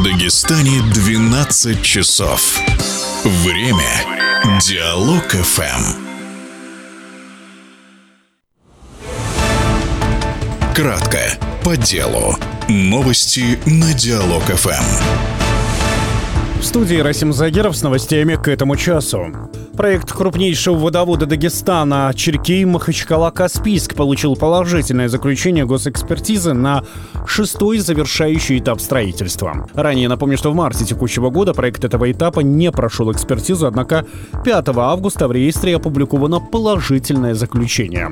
Дагестане 12 часов. Время Диалог ФМ. Кратко, по делу. Новости на Диалог ФМ. В студии Расим Загиров с новостями к этому часу. Проект крупнейшего водовода Дагестана Черкей-Махачкала-Каспийск получил положительное заключение госэкспертизы на 6-й завершающий этап строительства. Ранее напомню, что в марте текущего года проект этого этапа не прошел экспертизу, однако 5 августа в реестре опубликовано положительное заключение.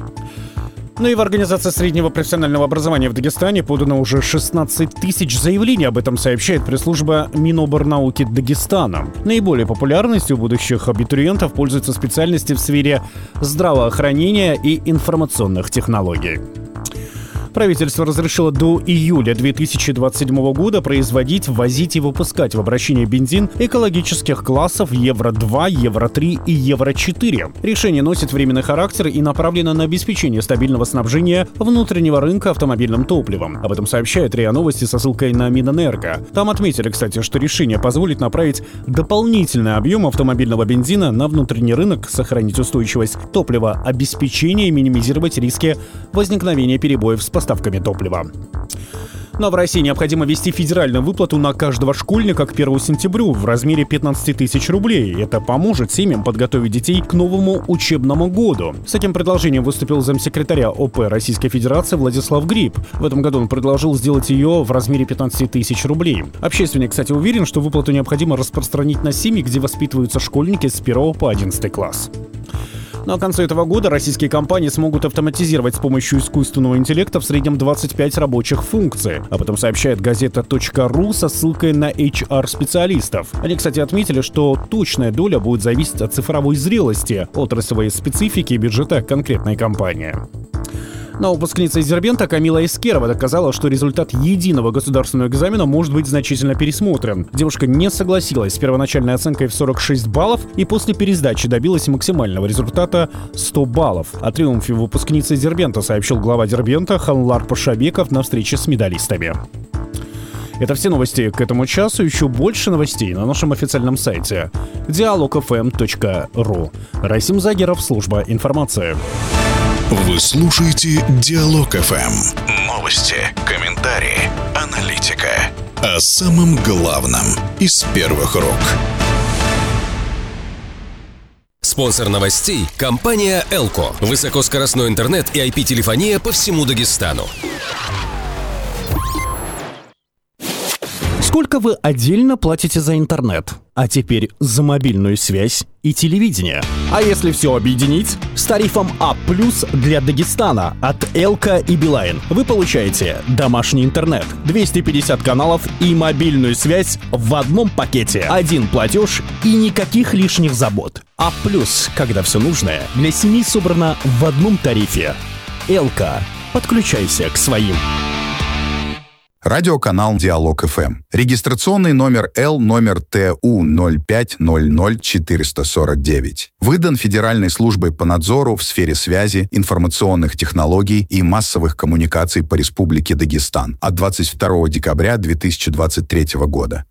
Ну и в Организации среднего профессионального образования в Дагестане подано уже 16 тысяч заявлений. Об этом сообщает пресс-служба Миноборнауки Дагестана. Наиболее популярностью у будущих абитуриентов пользуются специальности в сфере здравоохранения и информационных технологий. Правительство разрешило до июля 2027 года производить, ввозить и выпускать в обращение бензин экологических классов Евро-2, Евро-3 и Евро-4. Решение носит временный характер и направлено на обеспечение стабильного снабжения внутреннего рынка автомобильным топливом. Об этом сообщает РИА Новости со ссылкой на Минэнерго. Там отметили, кстати, что решение позволит направить дополнительный объем автомобильного бензина на внутренний рынок, сохранить устойчивость топливообеспечения и минимизировать риски возникновения перебоев с поставками топлива. Но в России необходимо ввести федеральную выплату на каждого школьника к 1 сентября в размере 15 тысяч рублей. Это поможет семьям подготовить детей к новому учебному году. С таким предложением выступил замсекретаря ОП Российской Федерации Владислав Гриб. В этом году он предложил сделать ее в размере 15 тысяч рублей. Общественник, кстати, уверен, что выплату необходимо распространить на семьи, где воспитываются школьники с 1 по 11 класс. Но к концу этого года российские компании смогут автоматизировать с помощью искусственного интеллекта в среднем 25 рабочих функций. Об этом сообщает газета.ру со ссылкой на HR-специалистов. Они, кстати, отметили, что точная доля будет зависеть от цифровой зрелости, отраслевой специфики и бюджета конкретной компании. Но выпускница из Дербента Камила Искерова доказала, что результат единого государственного экзамена может быть значительно пересмотрен. Девушка не согласилась с первоначальной оценкой в 46 баллов и после пересдачи добилась максимального результата 100 баллов. О триумфе выпускницы из Дербента сообщил глава Дербента Ханлар Пашабеков на встрече с медалистами. Это все новости к этому часу. Еще больше новостей на нашем официальном сайте dialogfm.ru. Расим Загиров, служба информации. Вы слушаете Диалог ФМ. Новости, комментарии, аналитика. О самом главном из первых рук. Спонсор новостей – компания «Элко». Высокоскоростной интернет и IP-телефония по всему Дагестану. Сколько вы отдельно платите за интернет? А теперь за мобильную связь и телевидение. А если все объединить? С тарифом А+ для Дагестана от Элка и Билайн вы получаете домашний интернет, 250 каналов и мобильную связь в одном пакете. Один платеж и никаких лишних забот. А+, когда все нужное, для семьи собрано в одном тарифе. Элка. Подключайся к своим. Радиоканал Диалог ФМ. Регистрационный номер Л номер ТУ 0500449. Выдан Федеральной службой по надзору в сфере связи, информационных технологий и массовых коммуникаций по Республике Дагестан от 22 декабря 2023 года.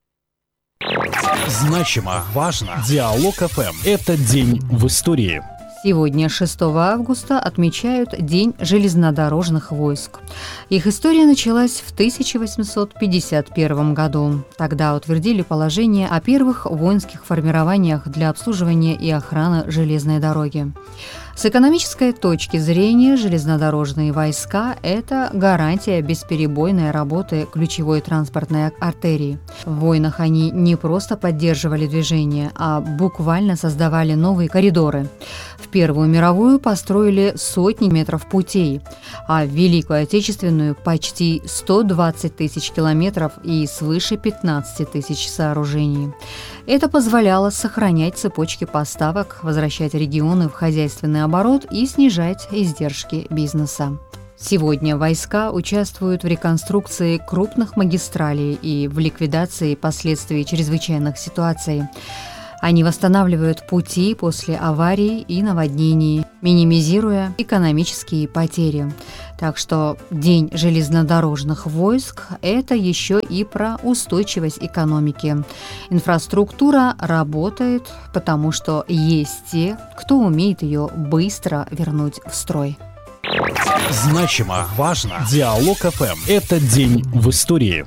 Значимо, важно. Диалог ФМ. Это день в истории. Сегодня, 6 августа, отмечают День железнодорожных войск. Их история началась в 1851 году. Тогда утвердили положение о первых воинских формированиях для обслуживания и охраны железной дороги. С экономической точки зрения железнодорожные войска – это гарантия бесперебойной работы ключевой транспортной артерии. В войнах они не просто поддерживали движение, а буквально создавали новые коридоры. В Первую мировую построили сотни метров путей, а в Великую Отечественную – почти 120 тысяч километров и свыше 15 тысяч сооружений. Это позволяло сохранять цепочки поставок, возвращать регионы в хозяйственный оборот и снижать издержки бизнеса. Сегодня войска участвуют в реконструкции крупных магистралей и в ликвидации последствий чрезвычайных ситуаций. Они восстанавливают пути после аварий и наводнений, минимизируя экономические потери. Так что День железнодорожных войск – это еще и про устойчивость экономики. Инфраструктура работает, потому что есть те, кто умеет ее быстро вернуть в строй. Значимо, важно. Диалог ФМ. Это день в истории.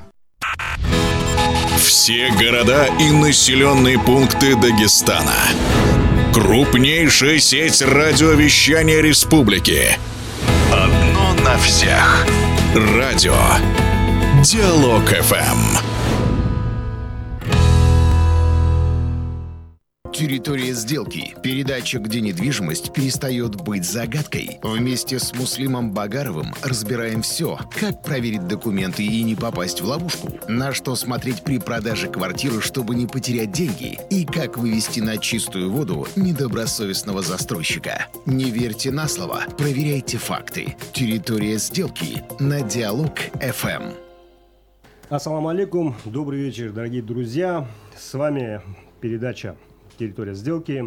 Все города и населенные пункты Дагестана. Крупнейшая сеть радиовещания республики. Одно на всех. Радио Диалог ФМ. Территория сделки. Передача, где недвижимость перестает быть загадкой. Вместе с Муслимом Багаровым разбираем все. Как проверить документы и не попасть в ловушку. На что смотреть при продаже квартиры, чтобы не потерять деньги. И как вывести на чистую воду недобросовестного застройщика. Не верьте на слово. Проверяйте факты. Территория сделки на Диалог ФМ. Ассаламу алейкум. Добрый вечер, дорогие друзья. С вами передача «Территория сделки».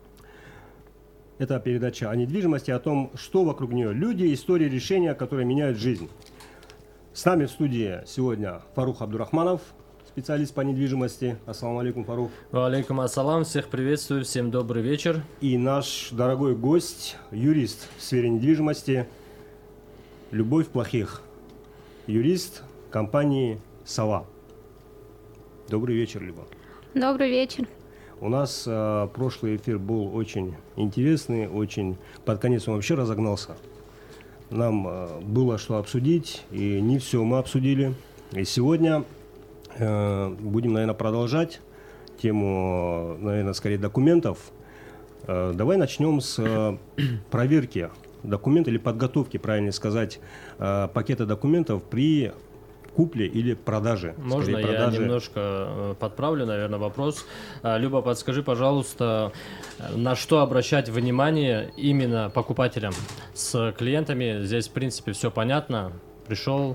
Это передача о недвижимости, о том, что вокруг нее. Люди, истории, решения, которые меняют жизнь. С нами в студии сегодня Фарух Абдурахманов, специалист по недвижимости. Ассаламу алейкум, Фарух. Алейкум ассалам, всех приветствую, всем добрый вечер. И наш дорогой гость, юрист в сфере недвижимости Любовь Плохих, юрист компании «Сова». Добрый вечер, Люба. Добрый вечер. У нас прошлый эфир был очень интересный, очень под конец он вообще разогнался. Нам было что обсудить, и не все мы обсудили. И сегодня будем, наверное, продолжать тему, наверное, скорее документов. Давай начнем с проверки документов или подготовки, правильно сказать, пакета документов при купле или продаже. Можно я немножко подправлю, наверное, вопрос. Люба, подскажи, пожалуйста, на что обращать внимание именно покупателям? С клиентами здесь, в принципе, все понятно. Пришел,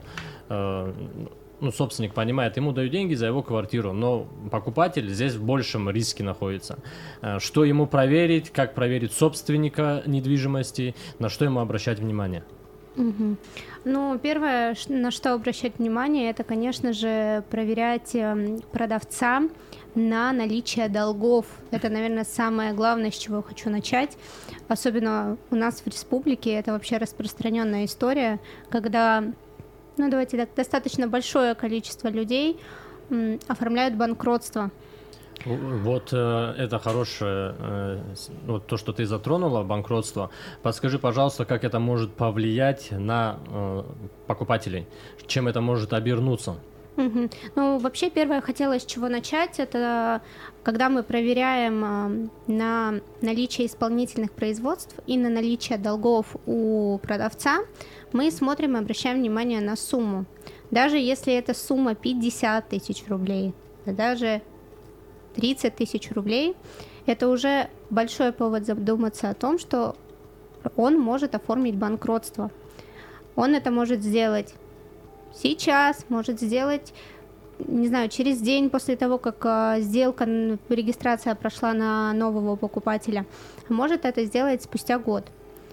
собственник понимает, ему дают деньги за его квартиру, но покупатель здесь в большем риске находится. Что ему проверить, как проверить собственника недвижимости, на что ему обращать внимание? Угу. Ну, первое, на что обращать внимание, это, конечно же, проверять продавца на наличие долгов. Это, наверное, самое главное, с чего я хочу начать. Особенно у нас в республике это вообще распространенная история, когда, давайте так, достаточно большое количество людей оформляют банкротство. Вот это хорошее, то, что ты затронула, банкротство. Подскажи, пожалуйста, как это может повлиять на покупателей? Чем это может обернуться? Угу. Ну, вообще, первое, хотела с чего начать, это когда мы проверяем на наличие исполнительных производств и на наличие долгов у продавца, мы смотрим и обращаем внимание на сумму. Даже если эта сумма 50 тысяч рублей, даже 30 тысяч рублей, это уже большой повод задуматься о том, что он может оформить банкротство. Он это может сделать сейчас, может сделать, не знаю, через день после того, как сделка, регистрация прошла на нового покупателя. Может это сделать спустя год.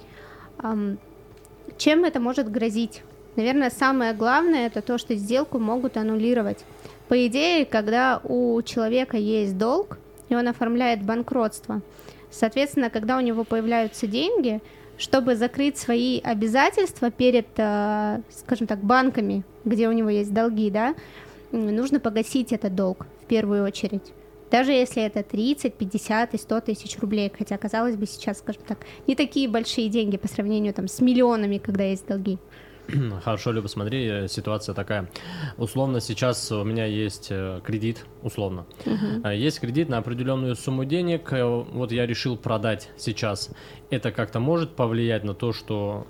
Чем это может грозить? Наверное, самое главное, это то, что сделку могут аннулировать. По идее, когда у человека есть долг, и он оформляет банкротство, соответственно, когда у него появляются деньги, чтобы закрыть свои обязательства перед, скажем так, банками, где у него есть долги, да, нужно погасить этот долг в первую очередь. Даже если это 30, 50 и 100 тысяч рублей, хотя, казалось бы, сейчас, скажем так, не такие большие деньги по сравнению с миллионами, когда есть долги. Хорошо, Люба, смотри, ситуация такая. Условно сейчас у меня есть кредит, условно. Есть кредит на определенную сумму денег, вот я решил продать сейчас. Это как-то может повлиять на то, что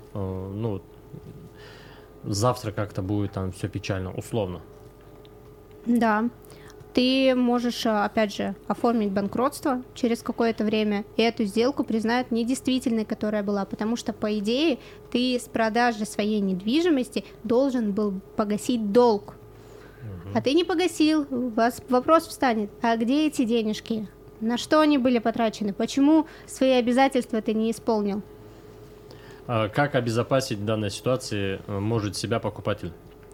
завтра как-то будет там все печально, условно? Да. Ты можешь, опять же, оформить банкротство через какое-то время, и эту сделку признают недействительной, которая была, потому что, по идее, ты с продажи своей недвижимости должен был погасить долг. А ты не погасил, у вас вопрос встанет, а где эти денежки? на что они были потрачены, почему свои обязательства ты не исполнил. Как обезопасить в данной ситуации может себя покупатель?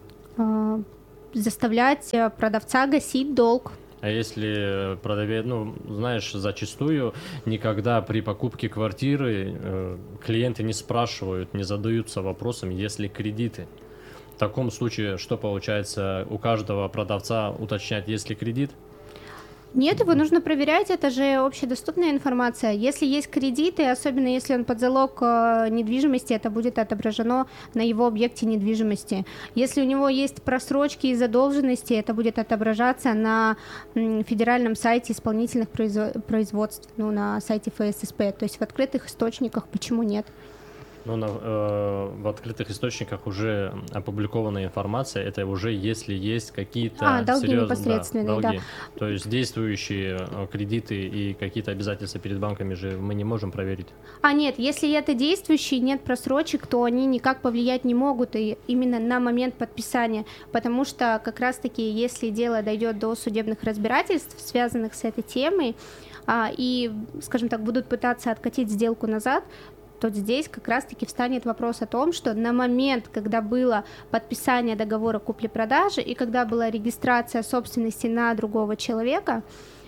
Заставлять продавца гасить долг. А если продавец, знаешь, зачастую никогда при покупке квартиры клиенты не спрашивают, не задаются вопросом, есть ли кредиты. В таком случае, что получается, у каждого продавца уточнять, есть ли кредит? Нет, его нужно проверять, это же общедоступная информация. Если есть кредиты, особенно если он под залог недвижимости, это будет отображено на его объекте недвижимости. Если у него есть просрочки и задолженности, это будет отображаться на федеральном сайте исполнительных производств, на сайте ФССП, то есть в открытых источниках, почему нет? В открытых источниках уже опубликованная информация, это уже если есть какие-то долги серьезные непосредственные, долги. да. То есть действующие кредиты и какие-то обязательства перед банками же мы не можем проверить. Нет, если это действующие, нет просрочек, то они никак повлиять не могут и именно на момент подписания, потому что как раз-таки, если дело дойдет до судебных разбирательств, связанных с этой темой, и, скажем так, будут пытаться откатить сделку назад, то здесь как раз-таки встанет вопрос о том, что на момент, когда было подписание договора купли-продажи и когда была регистрация собственности на другого человека,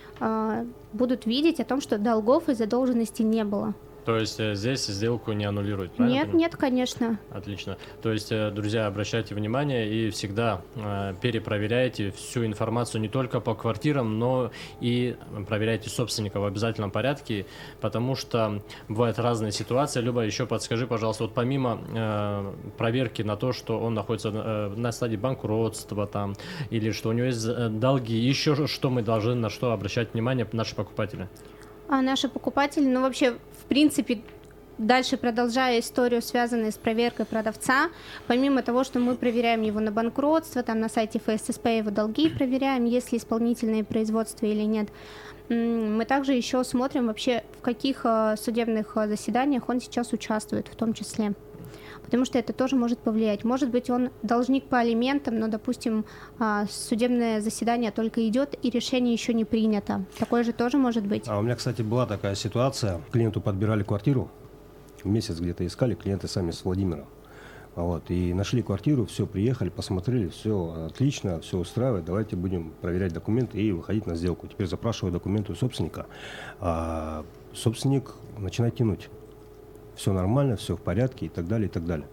будут видеть о том, что долгов и задолженности не было. То есть здесь сделку не аннулируют, правильно? Нет, конечно. Отлично. То есть, друзья, обращайте внимание и всегда перепроверяйте всю информацию не только по квартирам, но и проверяйте собственника в обязательном порядке, потому что бывают разные ситуации. Люба, еще подскажи, пожалуйста, вот помимо проверки на то, что он находится на стадии банкротства там, или что у него есть долги, еще что мы должны на что обращать внимание наши покупатели? Наши покупатели, вообще, в принципе, дальше продолжая историю, связанную с проверкой продавца, помимо того, что мы проверяем его на банкротство, там на сайте ФССП его долги проверяем, есть ли исполнительные производства или нет, мы также еще смотрим вообще, в каких судебных заседаниях он сейчас участвует, в том числе. Потому что это тоже может повлиять. Может быть, он должник по алиментам, но, допустим, судебное заседание только идет, и решение еще не принято. Такое же тоже может быть. У меня, кстати, была такая ситуация. Клиенту подбирали квартиру, месяц где-то искали, клиенты сами с Владимира. И нашли квартиру, все, приехали, посмотрели, все отлично, все устраивает, давайте будем проверять документы и выходить на сделку. Теперь запрашиваю документы у собственника, а собственник начинает тянуть. Все нормально, все в порядке и так далее, и так далее.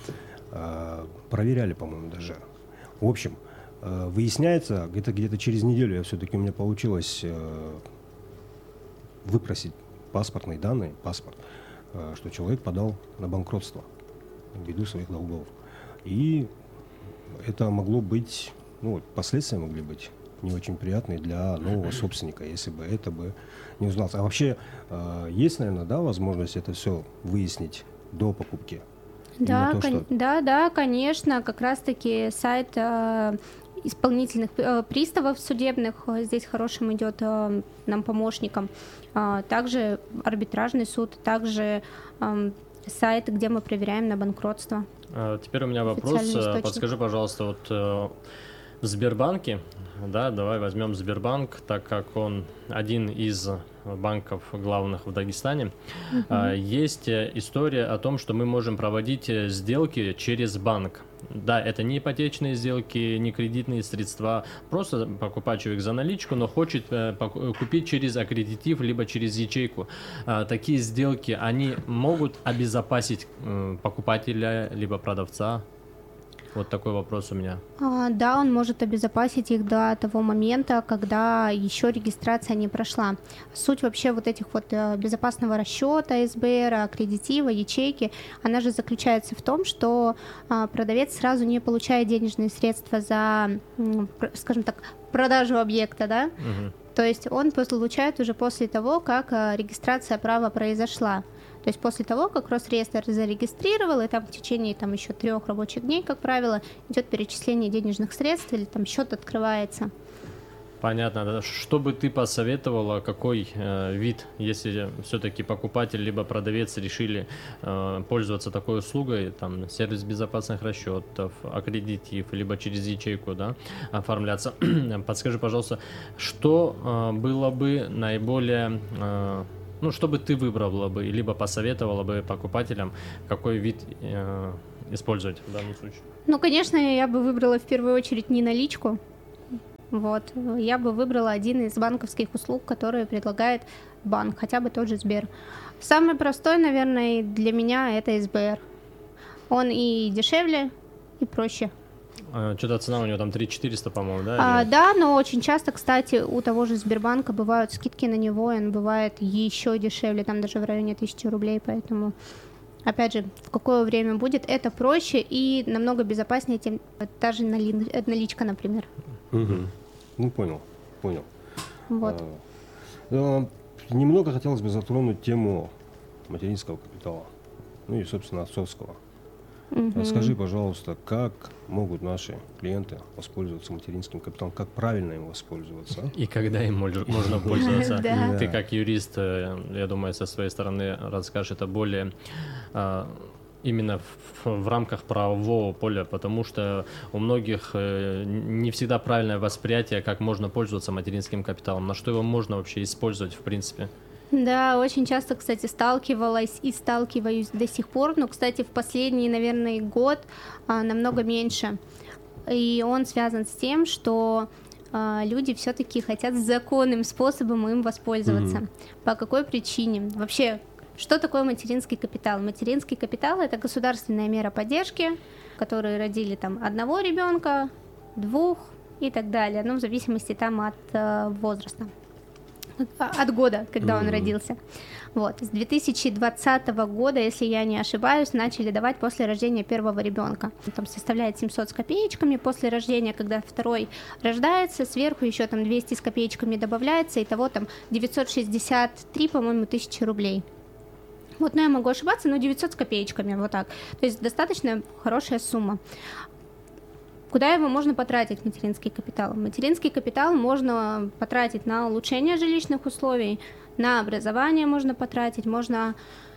Проверяли, по-моему, даже. В общем, выясняется, где-то через неделю все-таки у меня получилось выпросить паспортные данные, паспорт, что человек подал на банкротство ввиду своих долгов. И это могло быть, последствия могли быть не очень приятные для нового собственника, если бы это бы не узнался. А вообще есть, наверное, возможность это все выяснить до покупки? Да, конечно. Как раз-таки сайт исполнительных приставов судебных здесь хорошим идет нам помощником. Также арбитражный суд, также сайт, где мы проверяем на банкротство. Теперь у меня вопрос. Подскажи, пожалуйста, в Сбербанке, давай возьмем Сбербанк, так как он один из банков главных в Дагестане, есть история о том, что мы можем проводить сделки через банк. Да, это не ипотечные сделки, не кредитные средства, просто покупать человек за наличку, но хочет купить через аккредитив, либо через ячейку. Такие сделки, они могут обезопасить покупателя, либо продавца? Вот такой вопрос у меня. Да, он может обезопасить их до того момента, когда еще регистрация не прошла. Суть вообще этих безопасного расчета СБР, аккредитива, ячейки, она же заключается в том, что продавец сразу не получает денежные средства за, скажем так, продажу объекта, да? Угу. То есть он получает уже после того, как регистрация права произошла. То есть после того, как Росреестр зарегистрировал, и там в течение еще 3 рабочих дней, как правило, идет перечисление денежных средств или там счет открывается. Понятно. Да. Что бы ты посоветовала, какой вид, если все-таки покупатель либо продавец решили пользоваться такой услугой, там, сервис безопасных расчетов, аккредитив, либо через ячейку, да, оформляться. Подскажи, пожалуйста, что было бы наиболее... что бы ты выбрала бы, либо посоветовала бы покупателям, какой вид использовать в данном случае? Конечно, я бы выбрала в первую очередь не наличку. Я бы выбрала один из банковских услуг, которые предлагает банк, хотя бы тот же Сбер. Самый простой, наверное, для меня это СБР. Он и дешевле, и проще. Что-то цена у него там 3400, по-моему, да? Да, но очень часто, кстати, у того же Сбербанка бывают скидки на него, и он бывает еще дешевле, там даже в районе 1000 рублей, поэтому... Опять же, в какое время будет, это проще и намного безопаснее, чем та же наличка, например. Угу. Понял. Вот. Немного хотелось бы затронуть тему материнского капитала, и, собственно, отцовского. Расскажи, пожалуйста, как могут наши клиенты воспользоваться материнским капиталом, как правильно им воспользоваться? И когда им можно пользоваться? Ты как юрист, я думаю, со своей стороны расскажешь это более именно в рамках правового поля, потому что у многих не всегда правильное восприятие, как можно пользоваться материнским капиталом, на что его можно вообще использовать в принципе. Да, очень часто, кстати, сталкивалась и сталкиваюсь до сих пор, но, кстати, в последний, наверное, год намного меньше. И он связан с тем, что люди все-таки хотят законным способом им воспользоваться. По какой причине? Вообще, что такое материнский капитал? Материнский капитал – это государственная мера поддержки, которые родили там одного ребенка, двух и так далее, в зависимости там от возраста. От года, когда он родился. С 2020 года, если я не ошибаюсь, начали давать после рождения первого ребенка. Там составляет 700 с копеечками. После рождения, когда второй рождается, сверху еще там 200 с копеечками добавляется, итого там 963, по-моему, тысячи рублей. Но я могу ошибаться, но 900 с копеечками, вот так. То есть достаточно хорошая сумма. Куда его можно потратить, материнский капитал? Материнский капитал можно потратить на улучшение жилищных условий, на образование можно потратить на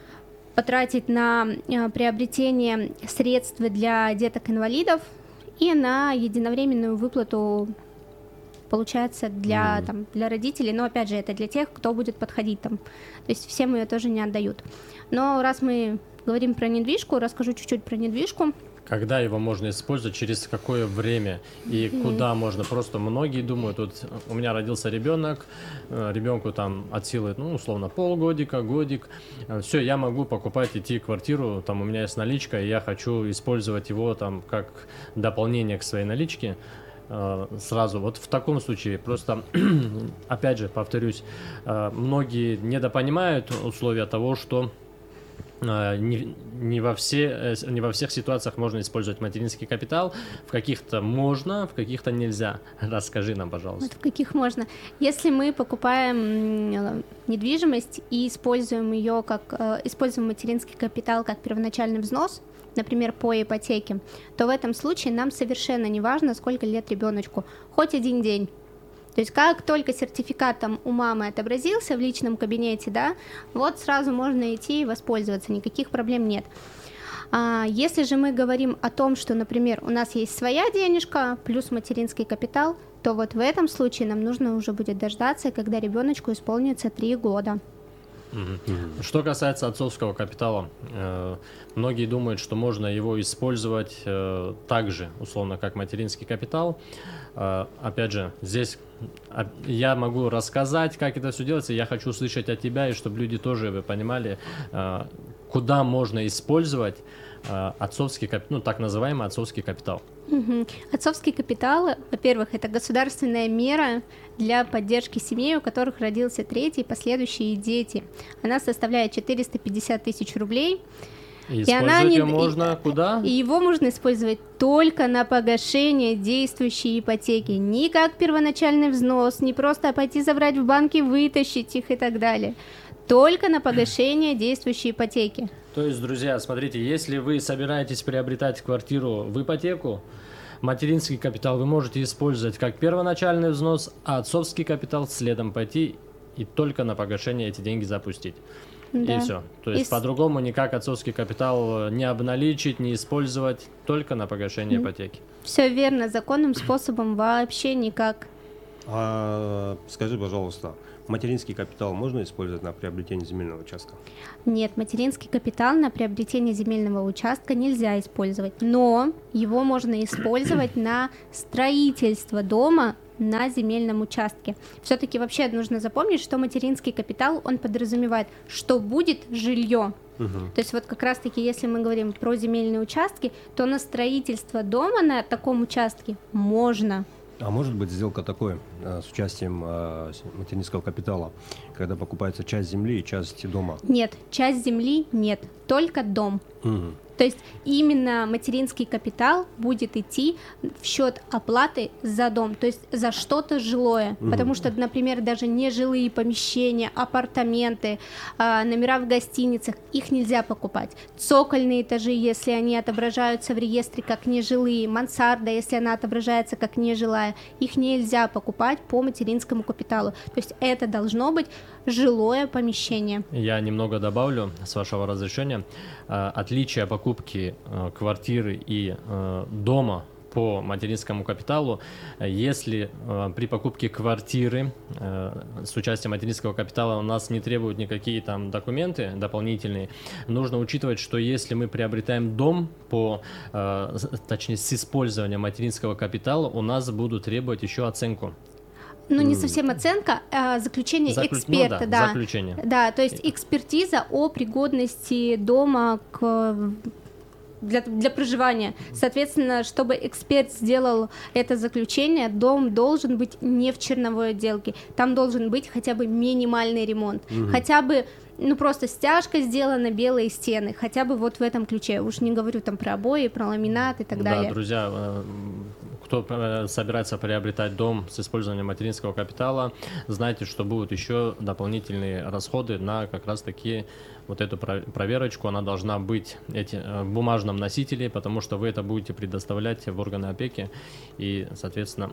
приобретение средств для деток-инвалидов и на единовременную выплату, получается, для родителей, но опять же это для тех, кто будет подходить там. То есть всем ее тоже не отдают. Но раз мы говорим про недвижку, расскажу чуть-чуть про недвижку. Когда его можно использовать, через какое время и куда можно? Просто многие думают, у меня родился ребенок, ребенку там от силы, условно, полгодика, годик, все, я могу покупать, идти в квартиру, там у меня есть наличка, и я хочу использовать его там как дополнение к своей наличке. Сразу, в таком случае, просто, опять же, повторюсь, многие недопонимают условия того, что не во всех ситуациях можно использовать материнский капитал. В каких-то можно, в каких-то нельзя. Расскажи нам, пожалуйста. В каких можно? Если мы покупаем недвижимость и используем материнский капитал как первоначальный взнос, например, по ипотеке, то в этом случае нам совершенно не важно, сколько лет ребеночку, хоть один день. То есть как только сертификат там у мамы отобразился в личном кабинете, сразу можно идти и воспользоваться, никаких проблем нет. Если же мы говорим о том, что, например, у нас есть своя денежка плюс материнский капитал, то в этом случае нам нужно уже будет дождаться, когда ребеночку исполнится 3 года. Что касается отцовского капитала, многие думают, что можно его использовать так же, условно, как материнский капитал. Опять же, здесь я могу рассказать, как это все делается, я хочу услышать от тебя, и чтобы люди тоже вы понимали, куда можно использовать отцовский капитал, так называемый отцовский капитал. Отцовский капитал, во-первых, это государственная мера для поддержки семей, у которых родился третий и последующие дети. Она составляет 450 тысяч рублей. И использовать ее можно куда? И его можно использовать только на погашение действующей ипотеки. Не как первоначальный взнос, не просто пойти забрать в банке, вытащить их и так далее. Только на погашение действующей ипотеки. То есть, друзья, смотрите, если вы собираетесь приобретать квартиру в ипотеку, материнский капитал вы можете использовать как первоначальный взнос, а отцовский капитал следом пойти и только на погашение эти деньги запустить. Да. И все. То есть по-другому никак отцовский капитал не обналичить, не использовать, только на погашение ипотеки. Все верно, законным способом вообще никак. Скажи, пожалуйста, материнский капитал можно использовать на приобретение земельного участка? Нет, материнский капитал на приобретение земельного участка нельзя использовать, но его можно использовать на строительство дома на земельном участке. Все-таки вообще нужно запомнить, что материнский капитал, он подразумевает, что будет жилье. То есть вот как раз-таки, если мы говорим про земельные участки, то на строительство дома на таком участке можно. А может быть сделка такой, с участием материнского капитала, когда покупается часть земли и часть дома? Нет, часть земли нет, только дом. То есть именно материнский капитал будет идти в счет оплаты за дом, то есть за что-то жилое. Потому что, например, даже нежилые помещения, апартаменты, номера в гостиницах, их нельзя покупать. Цокольные этажи, если они отображаются в реестре как нежилые, мансарда, если она отображается как нежилая, их нельзя покупать по материнскому капиталу. То есть это должно быть жилое помещение. Я немного добавлю, с вашего разрешения. Отличие покупки квартиры и дома по материнскому капиталу: если при покупке квартиры с участием материнского капитала у нас не требуют никакие там документы дополнительные, нужно учитывать, что если мы приобретаем дом точнее с использованием материнского капитала, у нас будут требовать еще оценку. Ну, не совсем оценка, а заключение эксперта. Ну, да, заключение. Да, то есть экспертиза о пригодности дома для проживания. Соответственно, чтобы эксперт сделал это заключение, дом должен быть не в черновой отделке. Там должен быть хотя бы минимальный ремонт. Хотя бы, просто стяжка сделана, белые стены. Хотя бы вот в этом ключе. Уж не говорю там про обои, про ламинат и так далее. Да, друзья, кто собирается приобретать дом с использованием материнского капитала, знайте, что будут еще дополнительные расходы на как раз таки вот эту проверочку. Она должна быть в бумажном носителе, потому что вы это будете предоставлять в органы опеки, и, соответственно,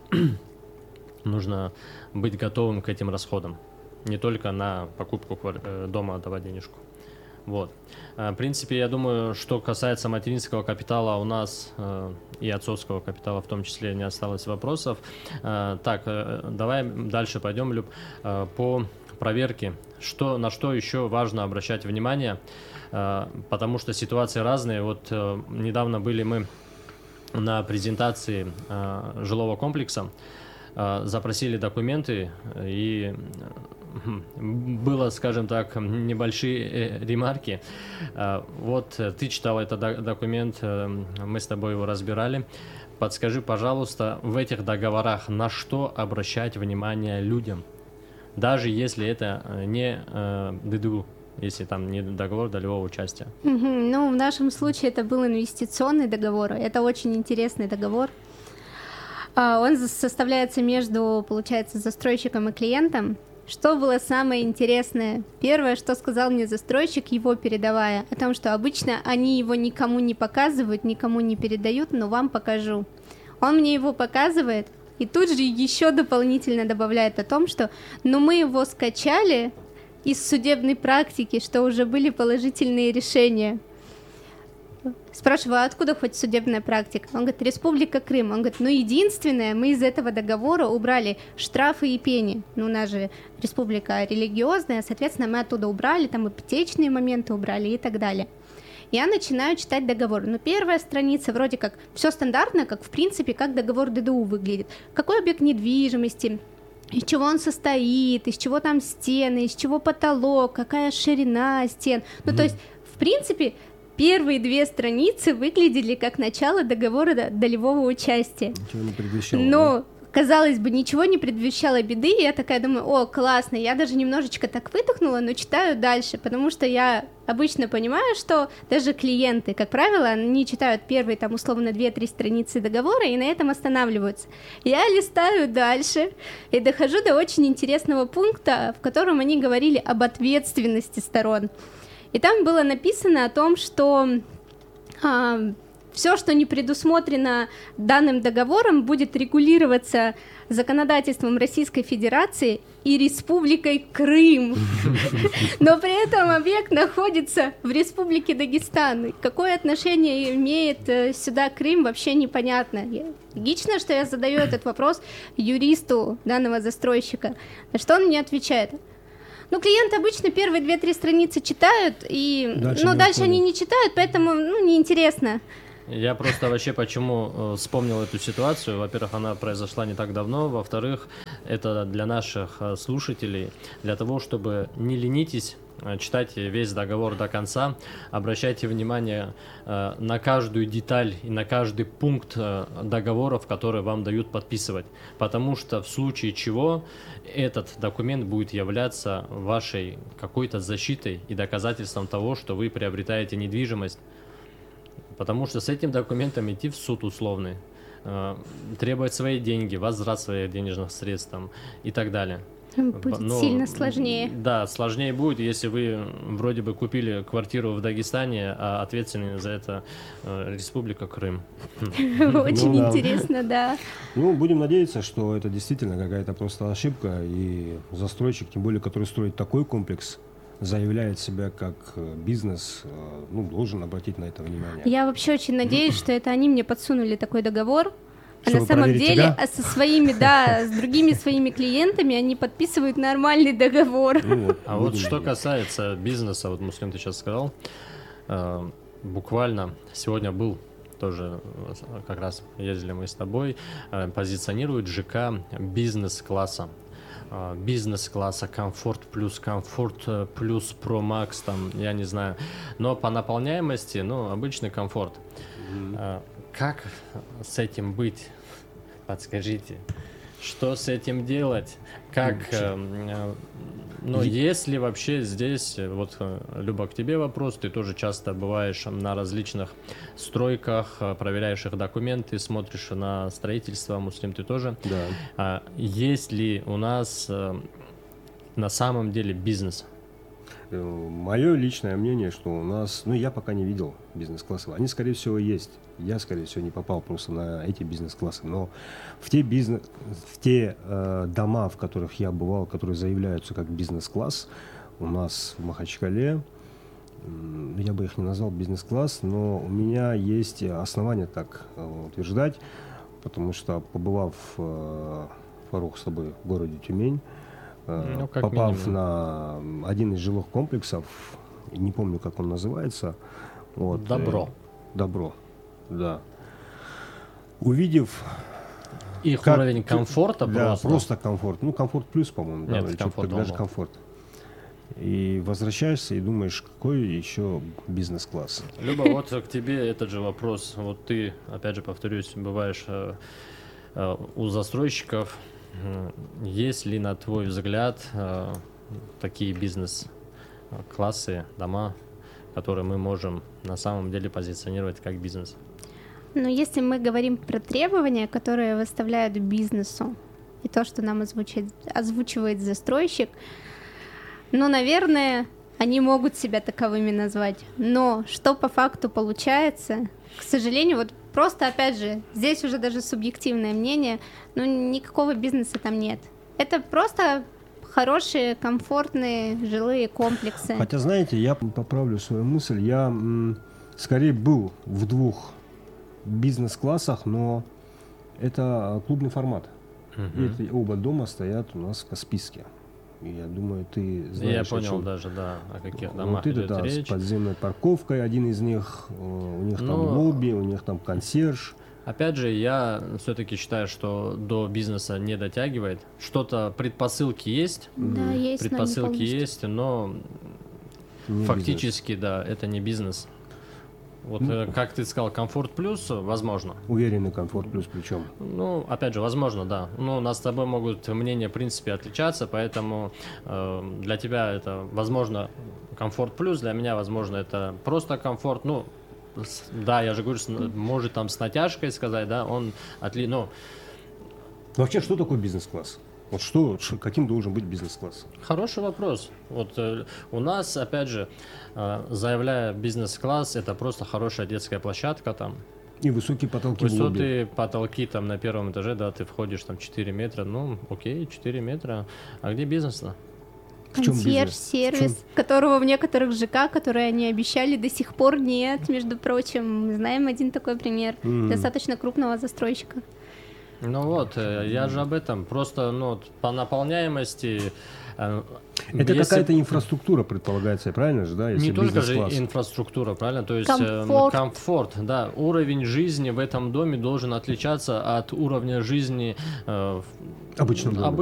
нужно быть готовым к этим расходам, не только на покупку дома отдавать денежку. Вот. В принципе, я думаю, что касается материнского капитала, у нас и отцовского капитала в том числе не осталось вопросов. Так, давай дальше пойдем, Люб, по проверке. На что еще важно обращать внимание, потому что ситуации разные. Вот недавно были мы на презентации жилого комплекса, запросили документы, и было, скажем так, небольшие ремарки. Вот ты читал этот документ, мы с тобой его разбирали. Подскажи, пожалуйста, в этих договорах на что обращать внимание людям, даже если это не ДДУ, если там не договор долевого участия? Ну, в нашем случае это был инвестиционный договор. Это очень интересный договор. Он составляется между, получается, застройщиком и клиентом. Что было самое интересное? Первое, что сказал мне застройщик, его передавая, о том, что обычно они его никому не показывают, никому не передают, но вам покажу. Он мне его показывает и тут же еще дополнительно добавляет о том, что мы его скачали из судебной практики, что уже были положительные решения. Спрашиваю, а откуда хоть судебная практика? Он говорит, Республика Крым. Он говорит, единственное, мы из этого договора убрали штрафы и пени. У нас же республика религиозная, соответственно, мы оттуда убрали, там ипотечные моменты убрали и так далее. Я начинаю читать договор. Первая страница вроде как все стандартно, как в принципе, как договор ДДУ выглядит. Какой объект недвижимости, из чего он состоит, из чего там стены, из чего потолок, какая ширина стен. То есть, в принципе, первые 2 страницы выглядели как начало договора долевого участия. Ничего не предвещало. Но, казалось бы, ничего не предвещало беды, и я такая думаю, классно, я даже немножечко так выдохнула, но читаю дальше, потому что я обычно понимаю, что даже клиенты, как правило, они читают первые, там, условно, 2-3 страницы договора и на этом останавливаются. Я листаю дальше и дохожу до очень интересного пункта, в котором они говорили об ответственности сторон. И там было написано о том, что все, что не предусмотрено данным договором, будет регулироваться законодательством Российской Федерации и Республикой Крым. Но при этом объект находится в Республике Дагестан. Какое отношение имеет сюда Крым, вообще непонятно. Логично, что я задаю этот вопрос юристу данного застройщика. На что он мне отвечает? Ну, клиенты обычно первые 2-3 страницы читают, дальше они не читают, поэтому, неинтересно. Я просто вообще почему вспомнил эту ситуацию. Во-первых, она произошла не так давно. Во-вторых, это для наших слушателей, для того, чтобы не ленитесь, читайте весь договор до конца, обращайте внимание на каждую деталь и на каждый пункт договоров, которые вам дают подписывать. Потому что в случае чего этот документ будет являться вашей какой-то защитой и доказательством того, что вы приобретаете недвижимость. Потому что с этим документом идти в суд условный, требовать свои деньги, возврат своих денежных средств и так далее. Будет сильно сложнее. Да, сложнее будет, если вы вроде бы купили квартиру в Дагестане, а ответственный за это Республика Крым. Очень интересно, да. Будем надеяться, что это действительно какая-то просто ошибка, и застройщик, тем более, который строит такой комплекс, заявляет себя как бизнес, должен обратить на это внимание. Я вообще очень надеюсь, что это они мне подсунули такой договор, а чтобы на самом деле тебя? со своими, с другими своими клиентами они подписывают нормальный договор. Вот что касается бизнеса, вот, Муслим, ты сейчас сказал, буквально сегодня был тоже, как раз ездили мы с тобой, позиционирует ЖК бизнес-класса. Бизнес-класса, комфорт плюс Pro Max, там, я не знаю. Но по наполняемости, обычный комфорт. Как с этим быть? Подскажите. Что с этим делать? Как, если вообще здесь, вот, Люба, к тебе вопрос, ты тоже часто бываешь на различных стройках, проверяешь их документы, смотришь на строительство, Муслим, ты тоже. Да. Есть ли у нас на самом деле бизнес? Мое личное мнение, что у нас, я пока не видел бизнес-классов, они, скорее всего, есть. Я, скорее всего, не попал просто на эти бизнес-классы, но в те дома, в которых я бывал, которые заявляются как бизнес-класс, у нас в Махачкале, я бы их не назвал бизнес-класс, но у меня есть основания так утверждать, потому что, побывав, Фарух, с тобой в городе Тюмень, попав на один из жилых комплексов, не помню, как он называется. Добро, да. Увидев их уровень комфорта, просто комфорт. Комфорт плюс, по-моему. Нет, комфорт, даже комфорт. И возвращаешься и думаешь, какой еще бизнес-класс. Люба, вот к тебе этот же вопрос. Вот ты, опять же, повторюсь, бываешь у застройщиков. Есть ли, на твой взгляд, такие бизнес-классы, дома, которые мы можем на самом деле позиционировать как бизнес? Если мы говорим про требования, которые выставляют бизнесу, и то, что нам озвучивает застройщик, наверное, они могут себя таковыми назвать. Но что по факту получается, к сожалению, просто, опять же, здесь уже даже субъективное мнение, никакого бизнеса там нет. Это просто хорошие, комфортные жилые комплексы. Хотя, знаете, я поправлю свою мысль, я скорее был в 2 бизнес-классах, но это клубный формат. И эти оба дома стоят у нас в Каспийске. И я думаю, ты знаешь... Я понял даже, о каких домах идет речь. С подземной парковкой, один из них, у них там лобби, у них там консьерж. Опять же, я все-таки считаю, что до бизнеса не дотягивает. Что-то, предпосылки есть. Да, есть, предпосылки есть, но не фактически, бизнес. Да, это не бизнес. Вот, как ты сказал, комфорт плюс, возможно. Уверенный комфорт плюс причем. Опять же, возможно, да. У нас с тобой могут мнения, в принципе, отличаться, поэтому для тебя это, возможно, комфорт плюс, для меня, возможно, это просто комфорт. Да, я же говорю, может там с натяжкой сказать, да, он Вообще, что такое бизнес-класс? Вот каким должен быть бизнес-класс? Хороший вопрос. Вот у нас, опять же, заявляя бизнес-класс, это просто хорошая детская площадка там, И высокие потолки в Высоты лобби. потолки там на первом этаже, да, ты входишь там 4 метра, ну, окей, 4 метра. А где бизнес-то? В чем бизнес? Консьерж-сервис, которого в некоторых ЖК, которые они обещали, до сих пор нет, между прочим. Мы знаем один такой пример достаточно крупного застройщика. Ну вот, я же об этом. Просто, ну, вот по наполняемости... Это какая-то инфраструктура предполагается, правильно же, да? Если не только же бизнес-класс. инфраструктура, правильно? То есть Комфорт. да. Уровень жизни в этом доме должен отличаться от уровня жизни Обычном доме.